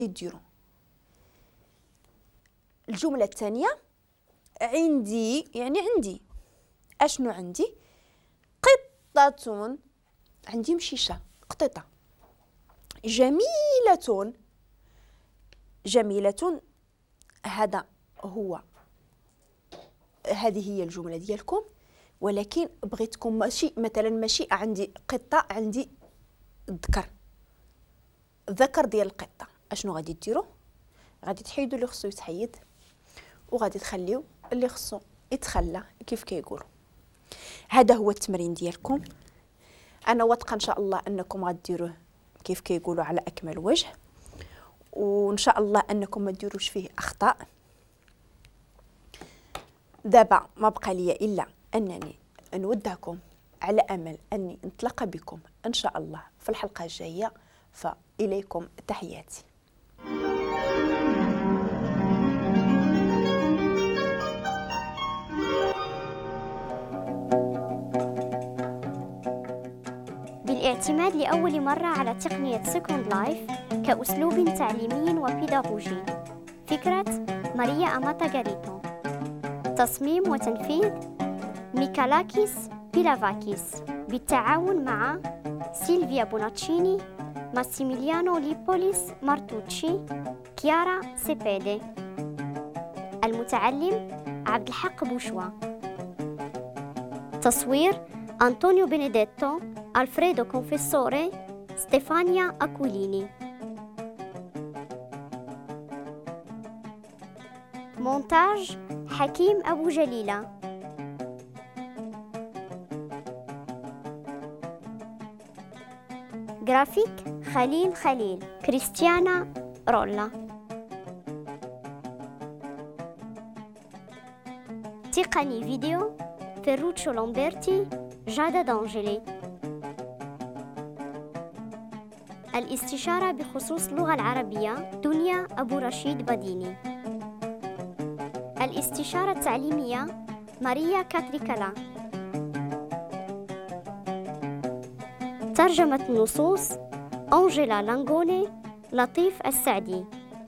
ديروا الجملة الثانية. عندي أشنو عندي؟ قطة. عندي مشيشة، قطيطة. جميلة. هذه هي الجملة ديالكم، ولكن بغيتكم ماشي عندي قطة، عندي ذكر ديال القطة. اشنو غادي ديروا؟ غادي تحيدوا اللي خصو يتحيد وغادي تخليو اللي خصو يتخلى كيف كيقولوا. هذا هو التمرين ديالكم. انا واثقه ان شاء الله انكم غديروه كيف كيقولوا على اكمل وجه، وان شاء الله انكم ما ديروش فيه اخطاء. دابا ما بقى لي الا انني نودعكم على امل اني نتلاقى بكم ان شاء الله في الحلقه الجايه، فاليكم تحياتي. بالاعتماد لأول مرة على تقنية سكوند لايف كأسلوب تعليمي وبيداغوجي. فكرة ماريا أماتا غاريتو. تصميم وتنفيذ ميكالاكيس بيلافاكيس بالتعاون مع سيلفيا بوناتشيني، ماسيميليانو ليبوليس مارتوتشي، كيارا سيبيدي. المتعلم عبد الحق بوشوا. تصوير أنطونيو بينيديتو، ألفريدو كونفيسوري، ستيفانيا أكويليني. مونتاج حكيم أبو جليلة. جرافيك خليل كريستيانا رولا. تقني فيديو فيروتشو لومبرتي، جادة دانجلي. الاستشارة بخصوص اللغة العربية دنيا أبو رشيد بديني. الاستشارة التعليمية ماريا كاتريكالا. ترجمة النصوص أنجيلا لانغوني، لطيف السعدي.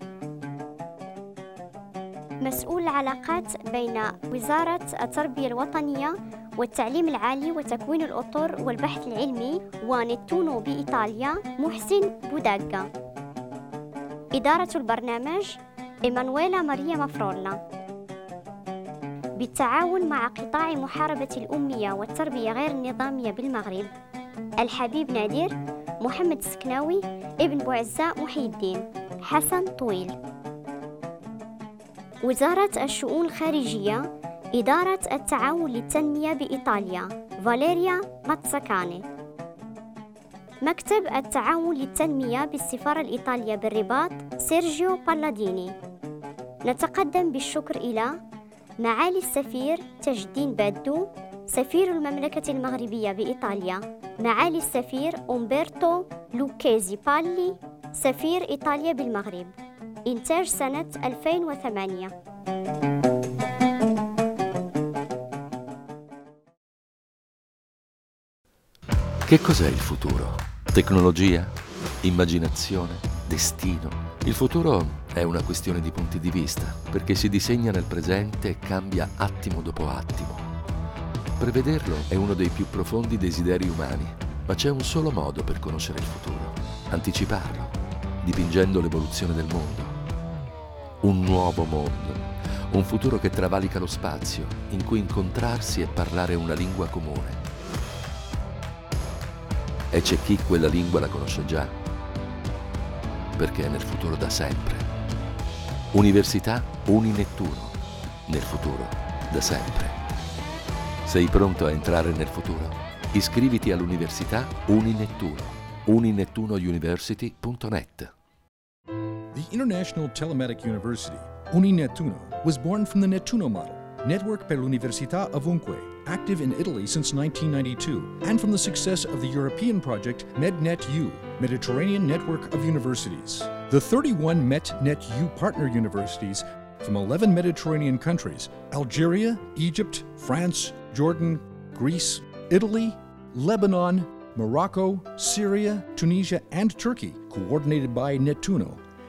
مسؤول العلاقات بين وزارة التربية الوطنية والتعليم العالي وتكوين الأطر والبحث العلمي ونتونو بإيطاليا محسن بوداغا. إدارة البرنامج إيمانويلا ماريا مفرولا، بالتعاون مع قطاع محاربة الأمية والتربية غير النظامية بالمغرب الحبيب نادر، محمد السكناوي، ابن بوعزة محي الدين، حسن طويل. وزارة الشؤون الخارجية إدارة التعاون للتنمية بإيطاليا فاليريا ماتساكاني. مكتب التعاون للتنمية بالسفارة الإيطالية بالرباط سيرجيو بالاديني. نتقدم بالشكر إلى معالي السفير تاج الدين بادو، سفير المملكة المغربية بإيطاليا، معالي السفير أمبرتو لوكيزي بالي، سفير إيطاليا بالمغرب. إنتاج سنة 2008. Che cos'è il futuro? Tecnologia? Immaginazione? Destino? Il futuro è una questione di punti di vista, perché si disegna nel presente e cambia attimo dopo attimo. Prevederlo è uno dei più profondi desideri umani, ma c'è un solo modo per conoscere il futuro: anticiparlo, dipingendo l'evoluzione del mondo. Un nuovo mondo, un futuro che travalica lo spazio, in cui incontrarsi e parlare una lingua comune. E c'è chi quella lingua la conosce già, perché è nel futuro da sempre. Università Uninettuno, nel futuro da sempre. Sei pronto a entrare nel futuro? Iscriviti all'Università Uninettuno, uninettunouniversity.net. The International Telematic University, Uninettuno, was born from the Nettuno model, Network per l'Università Ovunque, active in Italy since 1992, and from the success of the European project MedNetU, Mediterranean Network of Universities. The 31 MetNetU partner universities from 11 Mediterranean countries, Algeria, Egypt, France, Jordan, Greece, Italy, Lebanon, Morocco, Syria, Tunisia, and Turkey, coordinated by Nettuno,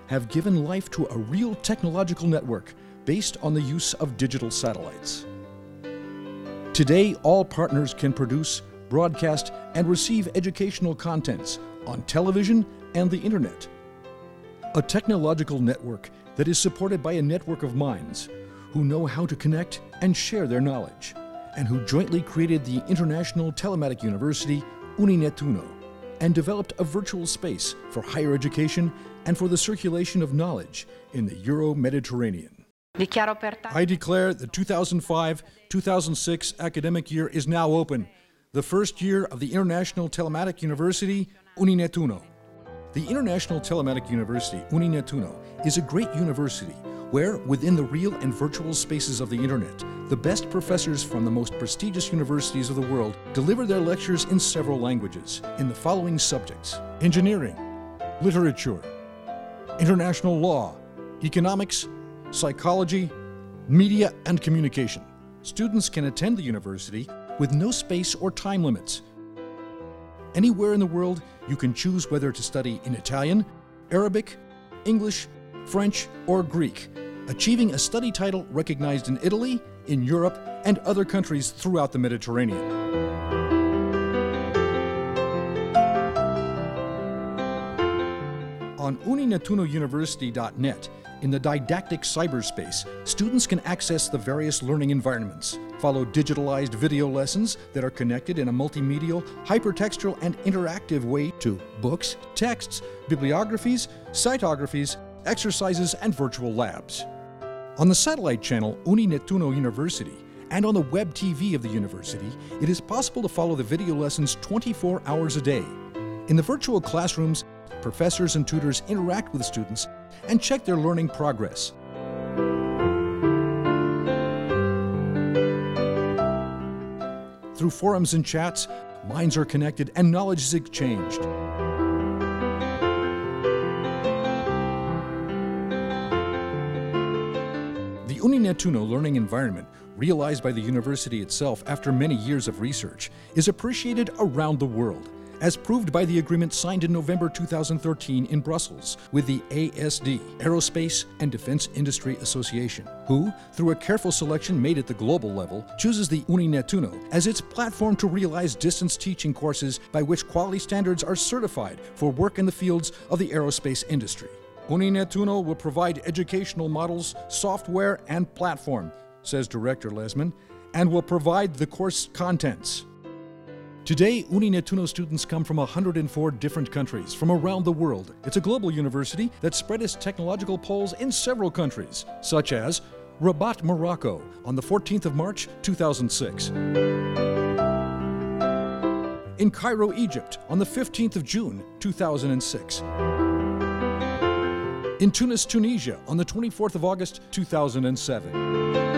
have given life to a real technological network based on the use of digital satellites. Today, all partners can produce, broadcast, and receive educational contents on television and the internet. A technological network that is supported by a network of minds who know how to connect and share their knowledge, and who jointly created the International Telematic University Uninettuno and developed a virtual space for higher education and for the circulation of knowledge in the Euro-Mediterranean. I declare the 2005-2006 academic year is now open, the first year of the International Telematic University Uninettuno. The International Telematic University Uninettuno is a great university where, within the real and virtual spaces of the internet, the best professors from the most prestigious universities of the world deliver their lectures in several languages in the following subjects: engineering, literature, international law, economics, psychology, media, and communication. Students can attend the university with no space or time limits. Anywhere in the world, you can choose whether to study in Italian, Arabic, English, French, or Greek, achieving a study title recognized in Italy, in Europe, and other countries throughout the Mediterranean. On uninettunouniversity.net, in the didactic cyberspace, students can access the various learning environments, follow digitalized video lessons that are connected in a multimedia, hypertextual, and interactive way to books, texts, bibliographies, cytographies, exercises, and virtual labs. On the satellite channel Uninettuno University and on the web TV of the university, it is possible to follow the video lessons 24 hours a day. In the virtual classrooms, professors and tutors interact with students and check their learning progress. Through forums and chats, minds are connected and knowledge is exchanged. The Uninettuno learning environment, realized by the university itself after many years of research, is appreciated around the world, as proved by the agreement signed in November 2013 in Brussels with the ASD, Aerospace and Defense Industry Association, who, through a careful selection made at the global level, chooses the Uninettuno as its platform to realize distance teaching courses by which quality standards are certified for work in the fields of the aerospace industry. Uninettuno will provide educational models, software, and platform, says Director Lesman, and will provide the course contents. Today, Uninettuno students come from 104 different countries from around the world. It's a global university that spread its technological poles in several countries, such as Rabat, Morocco, on the 14th of March, 2006. In Cairo, Egypt, on the 15th of June, 2006. In Tunis, Tunisia, on the 24th of August, 2007.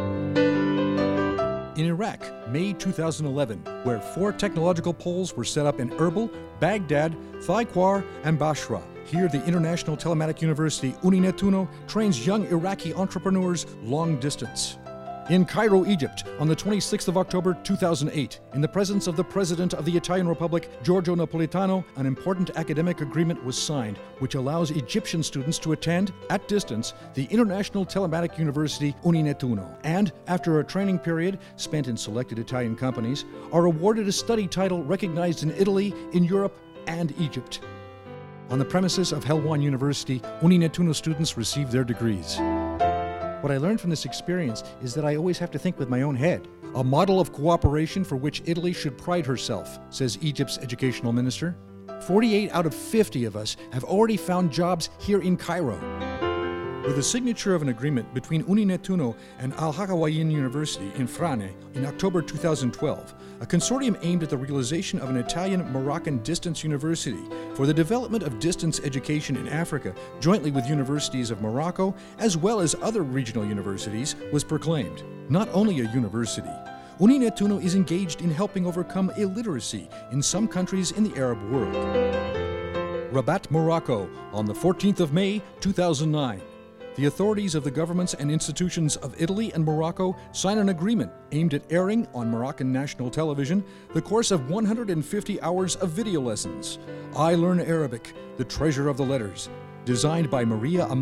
In Iraq, May 2011, where 4 technological poles were set up in Erbil, Baghdad, Thaikwar, and Basra. Here, the International Telematic University Uninettuno trains young Iraqi entrepreneurs long distance. In Cairo, Egypt, on the 26th of October 2008, in the presence of the President of the Italian Republic, Giorgio Napolitano, an important academic agreement was signed, which allows Egyptian students to attend, at distance, the International Telematic University Uninettuno, and, after a training period spent in selected Italian companies, are awarded a study title recognized in Italy, in Europe, and Egypt. On the premises of Helwan University, Uninettuno students receive their degrees. What I learned from this experience is that I always have to think with my own head. A model of cooperation for which Italy should pride herself, says Egypt's educational minister. 48 out of 50 of us have already found jobs here in Cairo. With the signature of an agreement between Uninettuno and Al-Hakawayin University in Frane in October 2012, a consortium aimed at the realization of an Italian-Moroccan distance university for the development of distance education in Africa, jointly with universities of Morocco, as well as other regional universities, was proclaimed. Not only a university, Uninettuno is engaged in helping overcome illiteracy in some countries in the Arab world. Rabat, Morocco, on the 14th of May, 2009. The authorities of the governments and institutions of Italy and Morocco sign an agreement aimed at airing on Moroccan national television the course of 150 hours of video lessons. I Learn Arabic, the Treasure of the Letters, designed by Maria